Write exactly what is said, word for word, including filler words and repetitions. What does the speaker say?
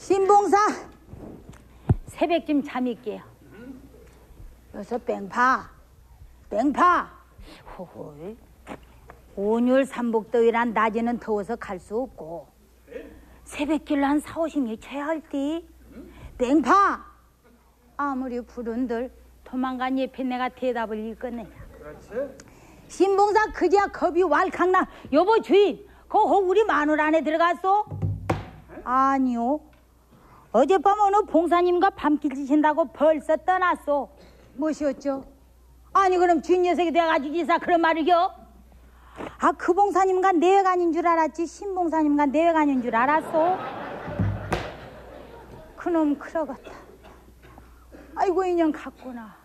신봉사 새벽쯤 잠이 깨요. 여기서 뺑파 뺑파 호홀 온율 삼복더위란 낮에는 더워서 갈 수 없고 새벽길로 한 사오십 리 쳐야 할디 뺑파 아무리 부른들 도망간 옆에 내가 대답을 읽겠느냐. 신봉사 그제야 겁이 왈칵나. 여보 주인 그거 우리 마늘 안에 들어갔어? 아니요. 어젯밤 어느 봉사님과 밤길 지신다고 벌써 떠났어. 무엇이었죠? 아니 그럼 주인 녀석이 돼가지고 이사 그런 말이요? 아 그 봉사님과 내외가 아닌 줄 알았지 신봉사님과 내외가 아닌 줄 알았어? 그놈 그러겠다. 아이고 인연 갔구나.